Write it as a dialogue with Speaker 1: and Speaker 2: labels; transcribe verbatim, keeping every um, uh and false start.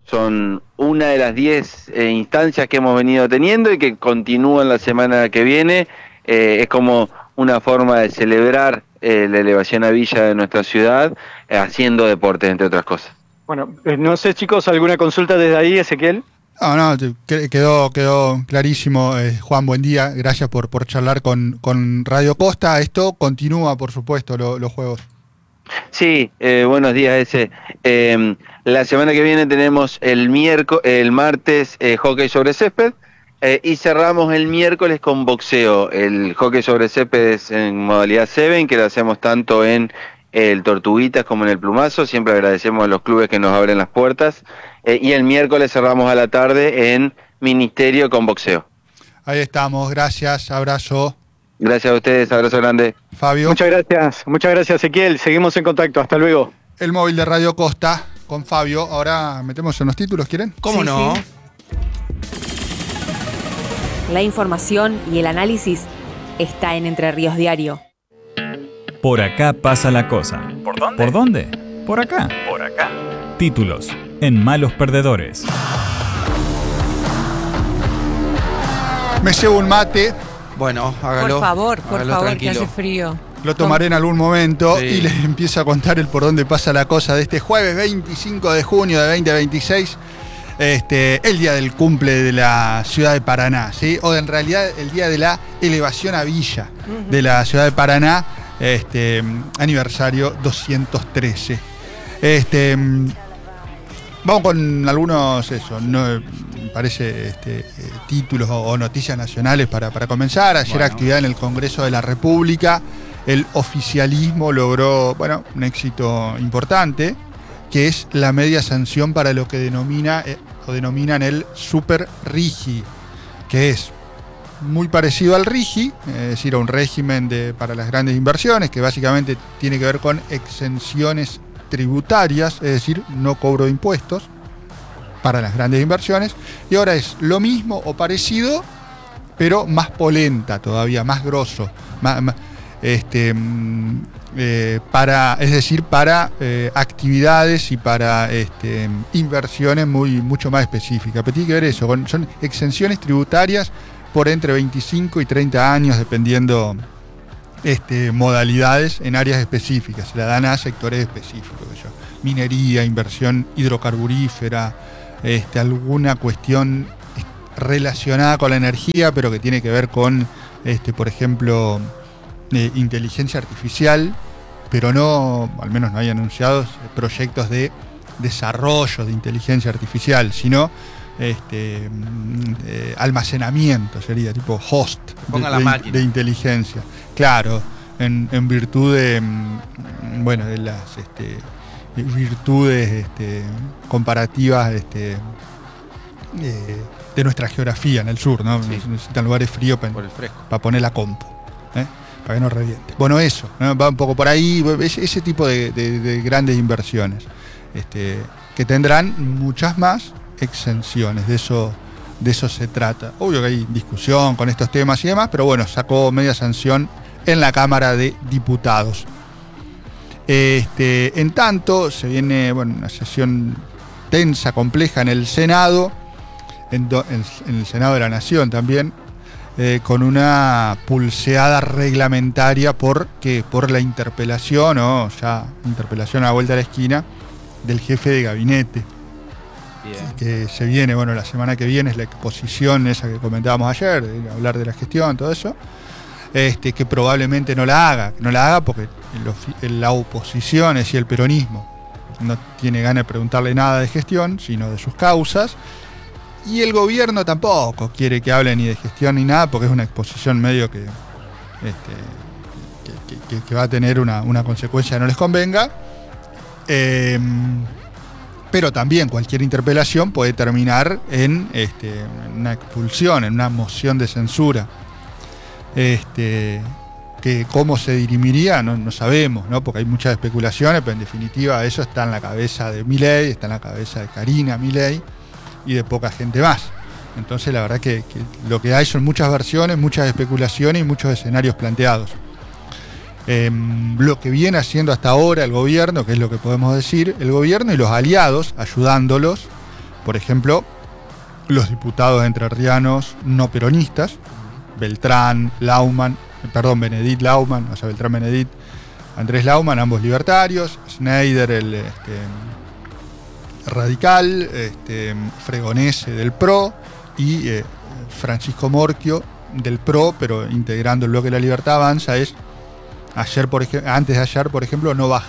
Speaker 1: Son una de las diez eh, instancias que hemos venido teniendo y que continúan la semana que viene. Eh, es como una forma de celebrar eh, la elevación a Villa de nuestra ciudad, eh, haciendo deporte, entre otras cosas.
Speaker 2: Bueno, eh, no sé, chicos, ¿alguna consulta desde ahí, Ezequiel?
Speaker 3: No, no, quedó, quedó clarísimo. Eh, Juan, buen día. Gracias por, por charlar con, con Radio Costa. Esto continúa, por supuesto, lo, los juegos.
Speaker 1: Sí, eh, buenos días, ese. Eh, la semana que viene tenemos el miércoles, el martes, eh, hockey sobre césped, eh, y cerramos el miércoles con boxeo. El hockey sobre césped es en modalidad siete, que lo hacemos tanto en el Tortuguitas como en el Plumazo. Siempre agradecemos a los clubes que nos abren las puertas. Eh, y el miércoles cerramos a la tarde en Ministerio con boxeo.
Speaker 3: Ahí estamos, gracias, abrazo.
Speaker 1: Gracias a ustedes, abrazo grande.
Speaker 3: Fabio.
Speaker 2: Muchas gracias, muchas gracias, Ezequiel. Seguimos en contacto, hasta luego.
Speaker 3: El móvil de Radio Costa con Fabio. Ahora metemos en los títulos, ¿quieren?
Speaker 4: ¿Cómo
Speaker 5: Sí,
Speaker 4: no?
Speaker 5: sí. La información y el análisis está en Entre Ríos Diario.
Speaker 6: Por acá pasa la cosa.
Speaker 7: ¿Por dónde?
Speaker 6: ¿Por dónde? Por acá.
Speaker 7: Por acá.
Speaker 6: Títulos en Malos Perdedores.
Speaker 3: Me llevo un mate,
Speaker 4: Bueno, hágalo.
Speaker 5: Por favor, por
Speaker 4: hágalo
Speaker 5: favor,
Speaker 4: tranquilo.
Speaker 5: que hace frío.
Speaker 3: lo tomaré en algún momento
Speaker 4: Sí.
Speaker 3: y les empiezo a contar el por dónde pasa la cosa de este jueves veinticinco de junio de veinte veintiséis. Este, el día del cumple de la ciudad de Paraná, ¿sí? O en realidad el día de la elevación a Villa uh-huh. de la ciudad de Paraná, este, aniversario doscientos trece. Este, vamos con algunos, eso, no, parece este, eh, títulos o, o noticias nacionales para, para comenzar. Ayer
Speaker 4: bueno.
Speaker 3: actividad en el Congreso de la República, el oficialismo logró, bueno, un éxito importante, que es la media sanción para lo que denomina eh, o denominan el Super RIGI, que es muy parecido al RIGI, es decir, a un régimen de, para las grandes inversiones, que básicamente tiene que ver con exenciones tributarias, es decir, no cobro de impuestos para las grandes inversiones, y ahora es lo mismo o parecido, pero más polenta todavía, más grosso, más, más este Eh, para, es decir, para eh, actividades y para este, inversiones muy, mucho más específicas. Pero tiene que ver eso, con, son exenciones tributarias por entre veinticinco y treinta años, dependiendo este, modalidades en áreas específicas. Se la dan a sectores específicos, yo, minería, inversión hidrocarburífera, este, alguna cuestión relacionada con la energía, pero que tiene que ver con, este, por ejemplo, eh, inteligencia artificial, pero no, al menos no hay anunciados proyectos de desarrollo de inteligencia artificial, sino este, eh, almacenamiento, sería tipo host de,
Speaker 4: Ponga la
Speaker 3: de,
Speaker 4: máquina.
Speaker 3: de inteligencia. Claro, en, en virtud de, bueno, de las este, virtudes este, comparativas este, eh, de nuestra geografía en el sur, ¿no?
Speaker 4: Sí.
Speaker 3: Necesitan lugares fríos para,
Speaker 4: Por el fresco.
Speaker 3: para poner la compu, ¿eh? Para que no reviente. Bueno, eso, ¿no? Va un poco por ahí, ese, ese tipo de, de, de grandes inversiones, este, que tendrán muchas más exenciones, de eso, de eso se trata. Obvio que hay discusión con estos temas y demás, pero bueno, sacó media sanción en la Cámara de Diputados. Este, en tanto, se viene, bueno, una sesión tensa, compleja en el Senado, en, do, en, en el Senado de la Nación también, Eh, con una pulseada reglamentaria por, ¿qué? Por la interpelación, o ya interpelación a la vuelta de la esquina, del jefe de gabinete.
Speaker 4: Bien.
Speaker 3: Que se viene, bueno, la semana que viene es la exposición esa que comentábamos ayer, de hablar de la gestión, todo eso, este, que probablemente no la haga, que no la haga porque el, la oposición, es decir, el peronismo, no tiene ganas de preguntarle nada de gestión, sino de sus causas. Y el gobierno tampoco quiere que hable ni de gestión ni nada, porque es una exposición medio que, este, que, que, que va a tener una, una consecuencia que no les convenga. Eh, pero también cualquier interpelación puede terminar en este, una expulsión, en una moción de censura. Este, que cómo se dirimiría no, no sabemos, ¿no? Porque hay muchas especulaciones, pero en definitiva eso está en la cabeza de Milei, está en la cabeza de Karina Milei y de poca gente más. Entonces la verdad que, que lo que hay son muchas versiones, muchas especulaciones y muchos escenarios planteados. Eh, lo que viene haciendo hasta ahora el gobierno, que es lo que podemos decir, el gobierno y los aliados, ayudándolos por ejemplo, los diputados entrerrianos no peronistas, Beltrán, Laumann, perdón, Benedit Laumann, o sea, Beltrán Benedit, Andrés Laumann, ambos libertarios, Schneider, el este, radical, este, Fregonese del P R O y eh, Francisco Morchio del P R O, pero integrando el bloque de la Libertad Avanza. Es ayer, por ejemplo, antes de ayer, por ejemplo, no